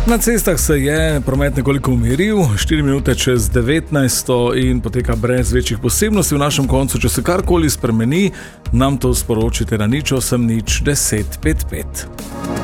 Na cestah se je promet nekoliko umiril, 4 minute čez 19 in poteka brez večjih posebnosti v našem koncu. Če se karkoli spremeni, nam to sporočite na 08 010 55.